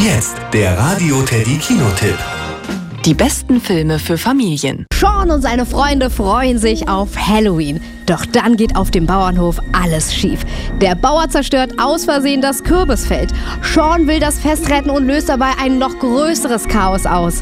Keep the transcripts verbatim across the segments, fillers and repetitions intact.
Jetzt der Radio Teddy Kinotipp. Die besten Filme für Familien. Sean und seine Freunde freuen sich auf Halloween. Doch dann geht auf dem Bauernhof alles schief. Der Bauer zerstört aus Versehen das Kürbisfeld. Sean will das Fest retten und löst dabei ein noch größeres Chaos aus.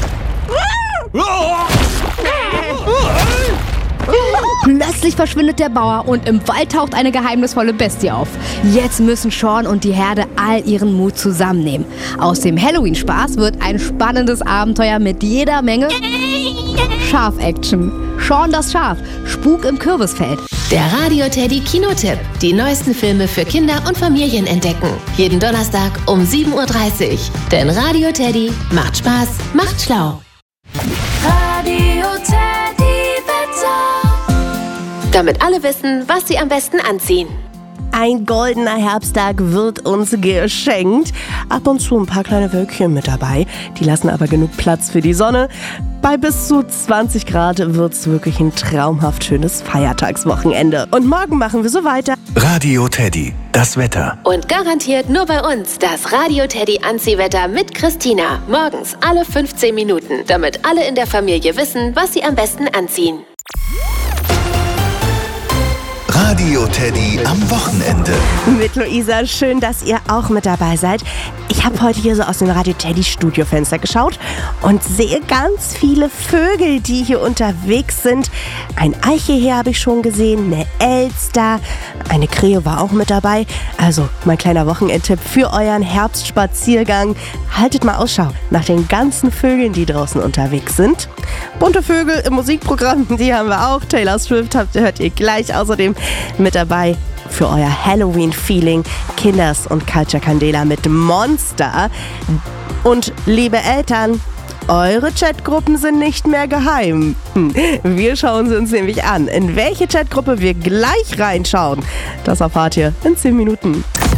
Plötzlich verschwindet der Bauer und im Wald taucht eine geheimnisvolle Bestie auf. Jetzt müssen Sean und die Herde all ihren Mut zusammennehmen. Aus dem Halloween-Spaß wird ein spannendes Abenteuer mit jeder Menge Schaf-Action. Sean das Schaf, Spuk im Kürbisfeld. Der Radio Teddy Kinotipp. Die neuesten Filme für Kinder und Familien entdecken. Jeden Donnerstag um sieben Uhr dreißig. Denn Radio Teddy macht Spaß, macht schlau. Radio Teddy Wetter. Damit alle wissen, was sie am besten anziehen. Ein goldener Herbsttag wird uns geschenkt. Ab und zu ein paar kleine Wölkchen mit dabei. Die lassen aber genug Platz für die Sonne. Bei bis zu zwanzig Grad wird es wirklich ein traumhaft schönes Feiertagswochenende. Und morgen machen wir so weiter. Radio Teddy, das Wetter. Und garantiert nur bei uns das Radio Teddy Anziehwetter mit Christina. Morgens alle fünfzehn Minuten, damit alle in der Familie wissen, was sie am besten anziehen. Radio Teddy am Wochenende. Mit Luisa, schön, dass ihr auch mit dabei seid. Ich habe heute hier so aus dem Radio Teddy Studiofenster geschaut und sehe ganz viele Vögel, die hier unterwegs sind. Ein Eichhörnchen habe ich schon gesehen, eine Elster, eine Krähe war auch mit dabei. Also mein kleiner Wochenendtipp für euren Herbstspaziergang. Haltet mal Ausschau nach den ganzen Vögeln, die draußen unterwegs sind. Bunte Vögel im Musikprogramm, die haben wir auch. Taylor Swift habt, hört ihr gleich außerdem mit dabei. Für euer Halloween-Feeling Kinders und Culture Candela mit Monster. Und liebe Eltern, eure Chatgruppen sind nicht mehr geheim. Wir schauen sie uns nämlich an. In welche Chatgruppe wir gleich reinschauen, das erfahrt ihr in zehn Minuten.